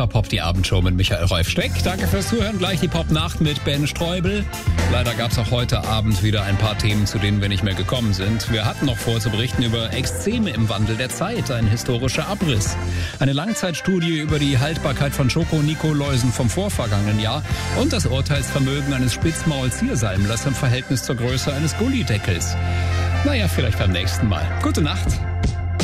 war Pop, die Abendshow mit Michael Rolf-Steck. Danke fürs Zuhören. Gleich die Pop-Nacht mit Ben Streubel. Leider gab es auch heute Abend wieder ein paar Themen, zu denen wir nicht mehr gekommen sind. Wir hatten noch vor zu berichten über Extreme im Wandel der Zeit, ein historischer Abriss. Eine Langzeitstudie über die Haltbarkeit von Schoko-Nikoläusen vom vorvergangenen Jahr und das Urteilsvermögen eines Spitzmaul-Ziersalmlers im Verhältnis zur Größe eines Gullideckels. Naja, vielleicht beim nächsten Mal. Gute Nacht.